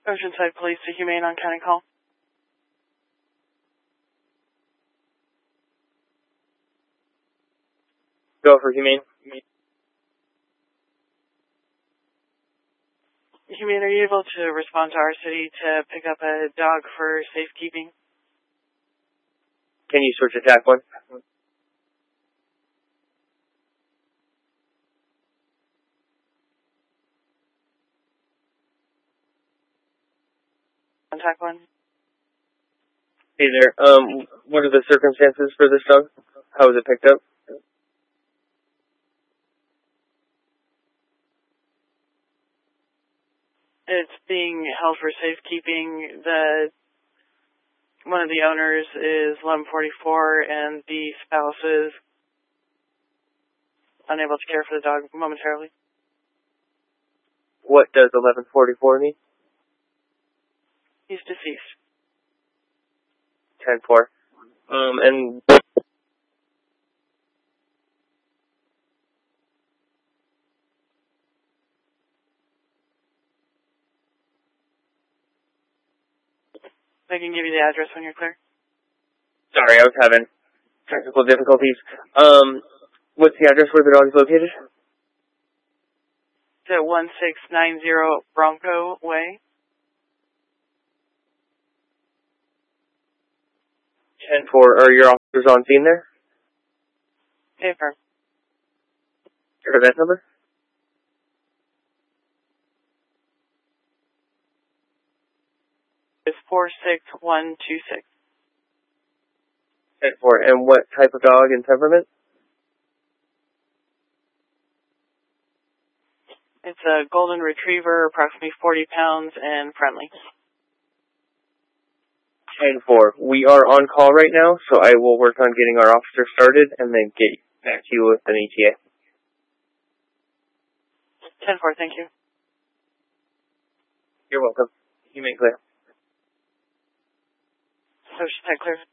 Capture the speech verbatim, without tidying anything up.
Oceanside Police to Humane on county call. Go for Humane. Humane, are you able to respond to our city to pick up a dog for safekeeping? Can you search attack one? Contact one. Hey there. Um, what are the circumstances for this dog? How was it picked up? It's being held for safekeeping. The one of the owners is eleven forty-four, and the spouse is unable to care for the dog momentarily. What does eleven forty-four mean? He's deceased. ten four. Um, and I can give you the address when you're clear. sorry, I was having technical difficulties. Um, what's the address where the dog is located? It's at one six nine zero Bronco Way. ten four. Are your officers on scene there? Hey, firm. Your event number? It's four six one two six. ten four. And what type of dog and temperament? It's a golden retriever, approximately forty pounds, and friendly. ten four. We are on call right now, so I will work on getting our officer started and then get back to you with an E T A. ten four, thank you. You're welcome. You may clear. Oceanside clear.